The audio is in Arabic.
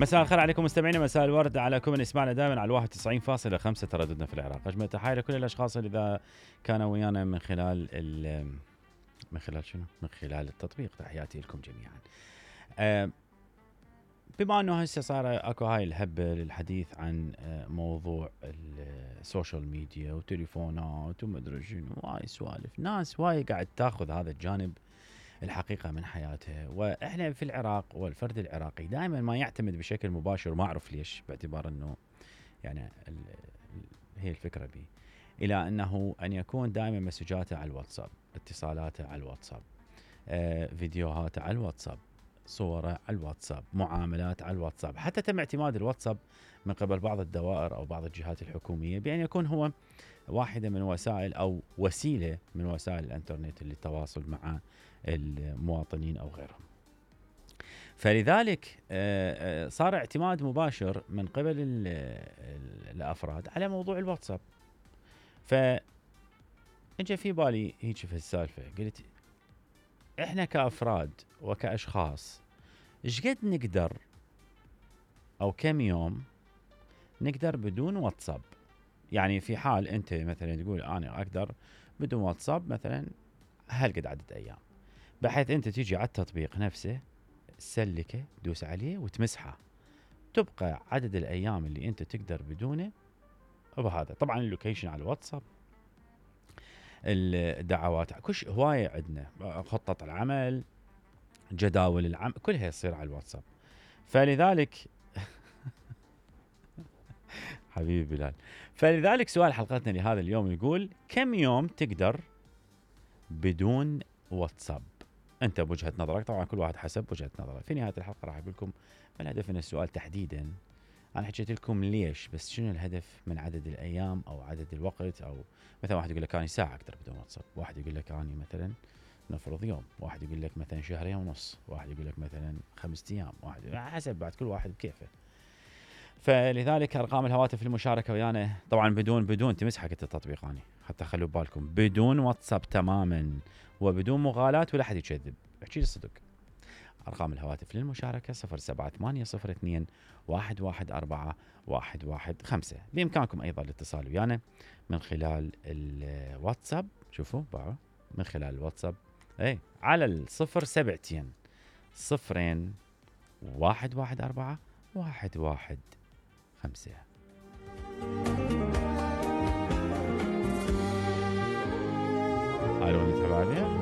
مساء الخير عليكم مستمعينا، مساء الورد عليكم اللي يسمعنا دائما على 91.5 ترددنا في العراق. أجمل تحية لكل الأشخاص اللي إذا كانوا ويانا من خلال من خلال التطبيق. تحياتي لكم جميعا. بما أنه هسه صار أكو هاي الهبة للحديث عن موضوع السوشيال ميديا وتليفونات ومدري شنو، واي سوالف، ناس واي قاعد تاخذ هذا الجانب الحقيقة من حياتها. وإحنا في العراق والفرد العراقي دائما ما يعتمد بشكل مباشر، ما أعرف ليش، باعتبار أنه يعني هي الفكرة بي، إلى أنه أن يكون دائما مسجاته على الواتساب، اتصالاته على الواتساب، فيديوهاته على الواتساب، صوره على الواتساب، معاملات على الواتساب. حتى تم اعتماد الواتساب من قبل بعض الدوائر أو بعض الجهات الحكومية بأن يكون هو واحدة من وسائل أو وسيلة من وسائل الانترنت للتواصل مع المواطنين أو غيرهم. فلذلك صار اعتماد مباشر من قبل الأفراد على موضوع الواتساب. فإجا في بالي هيك في السالفة، قلت إحنا كأفراد وكأشخاص إيش قد نقدر أو كم يوم نقدر بدون واتساب؟ يعني في حال أنت مثلا تقول أنا أقدر بدون واتساب مثلا هالقد عدد أيام، بحيث أنت تيجي على التطبيق نفسه، سلكه، دوس عليه وتمسحه، تبقى عدد الأيام اللي أنت تقدر بدونه. وبهذا طبعا اللوكيشن على الواتساب، الدعوات، كل هواية عندنا، خطة العمل، جداول العمل، كلها يصير على الواتساب. فلذلك حبيبي بلال، فلذلك سؤال حلقتنا لهذا اليوم يقول: كم يوم تقدر بدون واتساب؟ انت بوجهة نظرك، طبعا كل واحد حسب وجهة نظره. في نهاية الحلقة راح اقول لكم ما الهدف من السؤال تحديدا. انا حكيت لكم ليش، بس شنو الهدف من عدد الايام او عدد الوقت؟ او مثلا واحد يقول لك اني ساعة اقدر بدون واتساب، واحد يقول لك اني مثلا نفرض يوم، واحد يقول لك مثلا شهرين ونص، واحد يقول لك مثلا 5 ايام، واحد حسب بعد كل واحد بكيفه. فلذلك ارقام الهواتف للمشاركه ويانا، طبعا بدون تمسحك انت التطبيق، اني حتى خلوا بالكم بدون واتساب تماما وبدون مغالاة ولا حد يكذب، احكي لي الصدق. ارقام الهواتف للمشاركه 07802 114 115. بامكانكم ايضا الاتصال ويانا من خلال الواتساب. شوفوا باعوا من خلال الواتساب على 072 0 114 115. الو نتابع عليها.